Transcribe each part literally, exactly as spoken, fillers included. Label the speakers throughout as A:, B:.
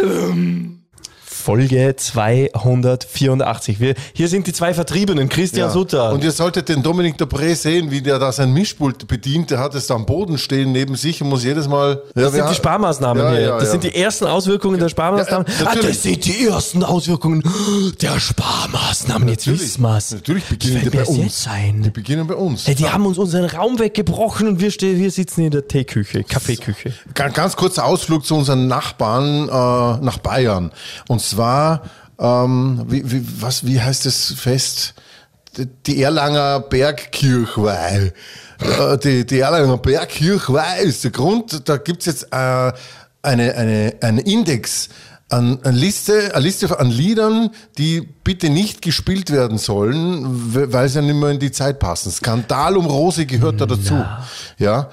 A: Folge zweihundertvierundachtzig. Wir, hier sind die zwei Vertriebenen, Christian
B: Ja.
A: Sutter.
B: Und ihr solltet den Dominik Dobré sehen, wie der da sein Mischpult bedient. Der hat es da am Boden stehen neben sich und muss jedes Mal... Ja,
A: das sind die Sparmaßnahmen
B: ja,
A: hier.
B: Ja,
A: das
B: ja.
A: sind die ersten Auswirkungen der Sparmaßnahmen.
B: Ja,
A: ah, das sind die ersten Auswirkungen der Sparmaßnahmen. Jetzt wissen wir's.
B: Natürlich beginnen die
A: Fällt
B: bei
A: mir's
B: uns.
A: jetzt sein.
B: Die beginnen bei uns.
A: Hey, die haben uns unseren Raum weggebrochen und wir, stehen, wir sitzen in der Teeküche, Kaffeeküche.
B: Ganz, ganz kurzer Ausflug zu unseren Nachbarn äh, nach Bayern. Und zwar, ähm, wie, wie, was, wie heißt das Fest? Die Erlanger Bergkirchweih. Äh, die, die Erlanger Bergkirchweih ist der Grund. Da gibt's jetzt äh, eine, eine, einen Index, an, eine, Liste, eine Liste an Liedern, die bitte nicht gespielt werden sollen, weil sie ja nicht mehr in die Zeit passen. Skandal um Rose gehört da dazu.
A: Na.
B: Ja.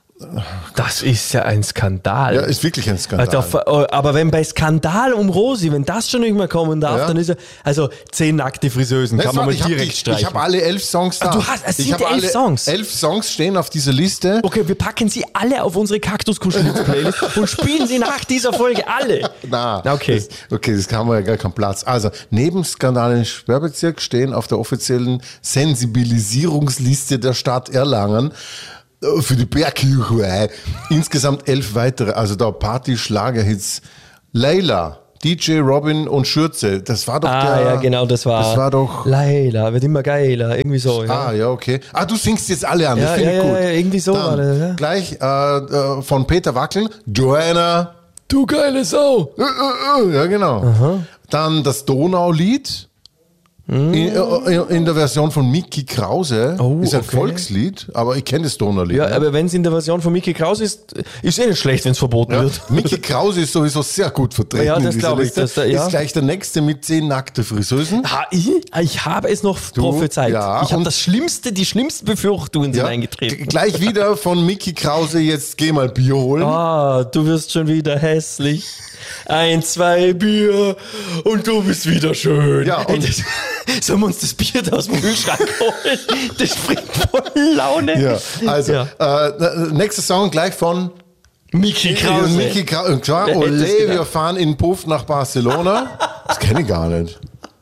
A: Das ist ja ein Skandal.
B: Ja, ist wirklich ein Skandal.
A: Also, aber wenn bei Skandal um Rosi, wenn das schon nicht mehr kommen darf,
B: Ja.
A: dann ist er, also zehn nackte Friseusen, kann man mal
B: ich
A: direkt
B: hab die,
A: streichen.
B: Ich habe alle elf Songs da.
A: Ah, du hast- es
B: ich
A: sind
B: hab
A: elf
B: alle
A: Songs.
B: Elf Songs stehen auf dieser Liste.
A: Okay, wir packen sie alle auf unsere Kaktuskuschelitz-Playlist und spielen sie nach dieser Folge alle.
B: Na,
A: Okay.
B: Das, okay, das haben wir ja gar keinen Platz. Also, neben Skandal im Sperrbezirk stehen auf der offiziellen Sensibilisierungsliste der Stadt Erlangen äh, für die Bergkirchweih insgesamt elf weitere, also da Party, Schlagerhits. Layla, D J Robin und Schürze, das war doch
A: Ah,
B: der...
A: ja, genau, das war.
B: Das war doch...
A: Laila, wird immer geiler, irgendwie so. Ja.
B: Ah, ja, okay. Ah, du singst jetzt alle an,
A: Ja,
B: das finde
A: ja,
B: ich gut.
A: ja, ja, irgendwie so
B: Dann
A: war das, ja.
B: Gleich äh, äh, von Peter Wackel, Joanna.
A: Du geile Sau!
B: Äh, äh, äh, ja, genau. Dann das Donaulied. In, äh, in der Version von Micky Krause.
A: Oh,
B: ist ein
A: okay.
B: Volkslied, aber ich kenne das Donaulied.
A: Ja,
B: ne?
A: aber wenn es in der Version von Micky Kraus ist, ist eh nicht schlecht, wenn es verboten
B: Ja,
A: wird.
B: Micky Krause ist sowieso sehr gut vertreten
A: Ja, das
B: in dieser
A: glaub ich,
B: Liste.
A: dass der- ja.
B: Ist gleich der nächste mit zehn nackte Friseusen.
A: Ha, ich, ich habe es noch prophezeit.
B: ja,
A: ich habe
B: und-
A: das Schlimmste, die schlimmsten Befürchtungen sind
B: Ja,
A: eingetreten.
B: g- gleich wieder von Micky Krause, jetzt geh mal Bier holen.
A: Ah, du wirst schon wieder hässlich. Ein, zwei Bier und du bist wieder schön.
B: Ja,
A: Hey,
B: und-
A: das, sollen wir uns das Bier da aus dem Kühlschrank holen? Das bringt voll Laune.
B: Ja, also,
A: Ja.
B: Äh, nächster Song gleich von
A: Micky Krause.
B: Micky Krause. Klar,
A: Wer hätte es
B: Ole,
A: gedacht?
B: wir fahren in Puff nach Barcelona. Das kenne ich gar nicht.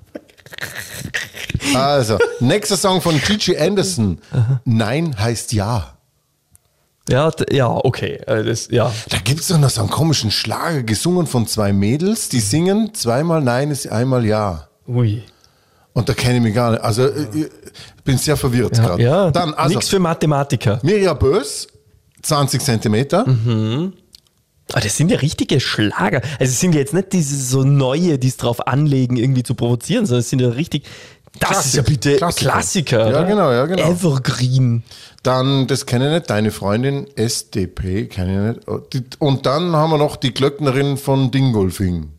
B: Also, nächster Song von Gigi Anderson. Nein heißt ja.
A: Ja, d- ja, okay. Äh, Das, ja.
B: Da gibt es doch noch so einen komischen Schlager, gesungen von zwei Mädels, die singen zweimal Nein ist einmal Ja.
A: Ui.
B: Und da kenne ich mich gar nicht. Also, ich bin sehr verwirrt
A: Ja,
B: gerade.
A: ja.
B: Dann, also,
A: Nichts für Mathematiker.
B: Mirja Bös, zwanzig Zentimeter.
A: Aber das sind ja richtige Schlager. Also es sind ja jetzt nicht diese so neue, die es drauf anlegen, irgendwie zu provozieren, sondern es sind ja richtig. Das
B: Klassik.
A: ist ja bitte
B: Klassiker.
A: Klassiker.
B: Ja,
A: oder?
B: genau, ja, genau.
A: Evergreen.
B: Dann, das kenne ich nicht, deine Freundin, S D P, kenne ich nicht. Die- Und dann haben wir noch die Glöcknerin von Dingolfing.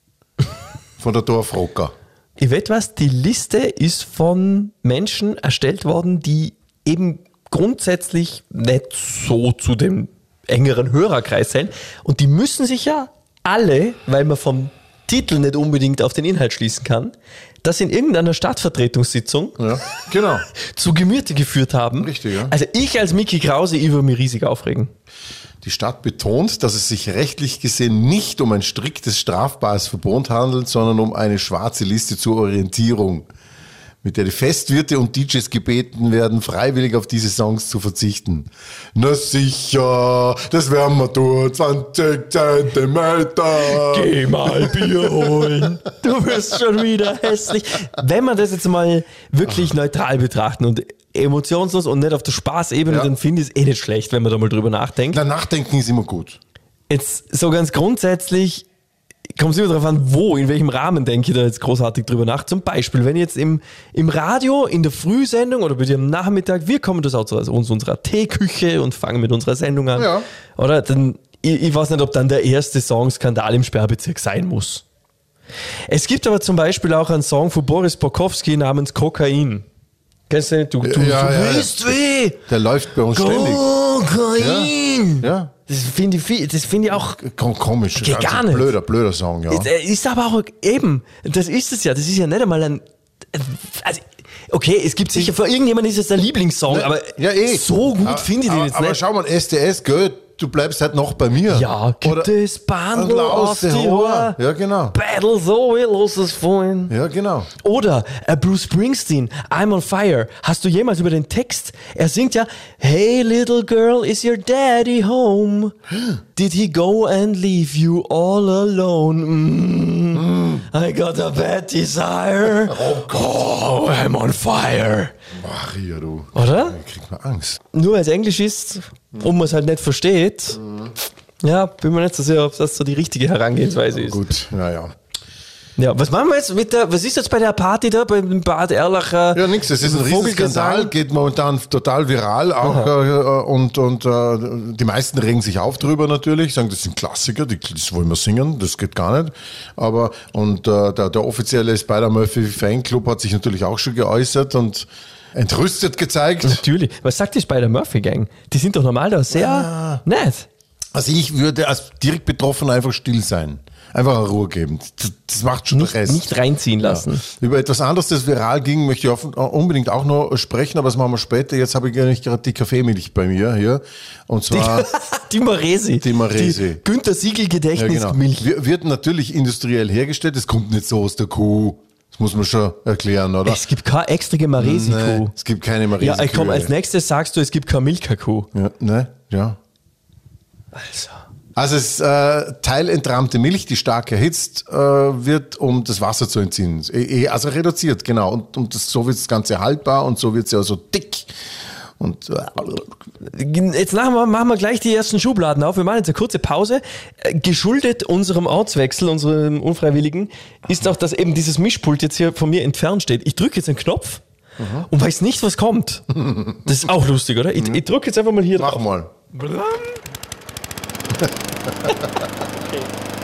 B: Von der Dorfrocker.
A: Ich weiß was, die Liste ist von Menschen erstellt worden, die eben grundsätzlich nicht so zu dem engeren Hörerkreis zählen. Und die müssen sich ja alle, weil man vom Titel nicht unbedingt auf den Inhalt schließen kann, das in irgendeiner Stadtvertretungssitzung
B: Ja, genau.
A: zu Gemüte geführt haben.
B: Richtig, ja.
A: Also ich als Micky Krause, ich würde mich riesig aufregen.
B: Die Stadt betont, dass es sich rechtlich gesehen nicht um ein striktes strafbares Verbot handelt, sondern um eine schwarze Liste zur Orientierung, mit der die Festwirte und D Js gebeten werden, freiwillig auf diese Songs zu verzichten. Na sicher, das werden wir tun, zwanzig Zentimeter.
A: Geh mal Bier holen. Du wirst schon wieder hässlich. Wenn man das jetzt mal wirklich neutral betrachten und emotionslos und nicht auf der Spaßebene,
B: Ja.
A: dann finde ich es eh nicht schlecht, wenn man da mal drüber nachdenkt.
B: Na, nachdenken ist immer gut.
A: Jetzt so ganz grundsätzlich kommt es immer darauf an, wo, in welchem Rahmen denke ich da jetzt großartig drüber nach. Zum Beispiel, wenn jetzt im, im Radio, in der Frühsendung oder bei dir am Nachmittag, wir kommen das auch so aus unserer Teeküche und fangen mit unserer Sendung an.
B: Ja.
A: Oder dann, ich, ich weiß nicht, ob dann der erste Song Skandal im Sperrbezirk sein muss. Es gibt aber zum Beispiel auch einen Song von Boris Bokowski namens Kokain. Kennst du den? Du, du,
B: Ja,
A: du
B: ja, ja.
A: willst weh!
B: Der läuft bei uns ständig.
A: Kokain!
B: Ja,
A: Das finde ich, viel- das finde ich auch
B: Kom komisch.
A: Geht
B: Also
A: gar nicht.
B: Blöder, blöder Song, ja.
A: Ist, äh, ist aber auch eben, das ist es ja, das ist ja nicht einmal ein, also, okay, es gibt sicher, für irgendjemanden ist es der Lieblingssong, aber
B: Ja, eh.
A: so gut
B: Aber-
A: finde ich den
B: aber,
A: jetzt
B: aber
A: nicht.
B: schau mal, S D S, gell, du bleibst halt noch bei mir.
A: Ja, gib
B: Oder
A: das Bandel
B: aus
A: aus
B: der
A: die
B: Haar.
A: Haar.
B: Ja, genau.
A: Battle so, wir los es vorhin.
B: Ja, genau.
A: Oder äh, Bruce Springsteen, I'm on fire. Hast du jemals über den Text? Er singt ja, Hey little girl, is your daddy home? Did he go and leave you all alone? Mm, mm. I got a bad desire. Oh, oh, I'm on fire.
B: Maria, du.
A: Oder?
B: Da kriegt man Angst.
A: Nur weil es Englisch ist und man es halt nicht versteht. Ja, bin mir nicht so sicher, ob das so die richtige Herangehensweise ist.
B: Gut, naja.
A: Ja, was machen wir jetzt mit der, was ist jetzt bei der Party da, beim Bad Erlacher?
B: Ja, nix, es ist ein Riesenskandal, geht momentan total viral auch äh, und, und äh, die meisten regen sich auf drüber natürlich, sagen, das sind Klassiker, die, das wollen wir singen, das geht gar nicht. Aber und äh, der, der offizielle Spider-Murphy Fanclub hat sich natürlich auch schon geäußert und entrüstet gezeigt.
A: Natürlich. Was sagt die Spider-Murphy-Gang? Die sind doch normal da sehr
B: Ah.
A: nett.
B: Also ich würde als direkt betroffen einfach still sein. Einfach eine Ruhe geben. Das, das macht schon
A: Nicht,
B: den Rest.
A: nicht reinziehen lassen.
B: Ja. Über etwas anderes, das viral ging, möchte ich offen, unbedingt auch noch sprechen, aber das machen wir später. Jetzt habe ich ja nicht gerade die Kaffeemilch bei mir hier. Und zwar
A: Die Maresi.
B: Die Maresi.
A: Die Günther Siegel
B: ja, genau.
A: Gedächtnismilch.
B: Wir- wird natürlich industriell hergestellt. Das kommt nicht so aus der Kuh. Das muss man schon erklären, oder?
A: Es gibt keine extra Maresi-Kuh.
B: Nee, es gibt keine Maresi.
A: Ja, komm, als nächstes sagst du, es gibt keine Milka-Kuh.
B: Ja, ne? Ja.
A: Also.
B: Also es ist äh, teilentrahmte Milch, die stark erhitzt äh, wird, um das Wasser zu entziehen. Eh, Also reduziert, genau. Und, und das, so wird das Ganze haltbar und so wird sie also dick. Und äh,
A: Jetzt machen wir, machen wir gleich die ersten Schubladen auf. Wir machen jetzt eine kurze Pause. Äh, Geschuldet unserem Ortswechsel, unserem Unfreiwilligen, ist auch, dass eben dieses Mischpult jetzt hier von mir entfernt steht. Ich drücke jetzt einen Knopf und weiß nicht, was kommt. Das ist auch lustig, oder? Ich, ich drücke jetzt einfach mal hier
B: mach
A: drauf.
B: mal.
A: Okay.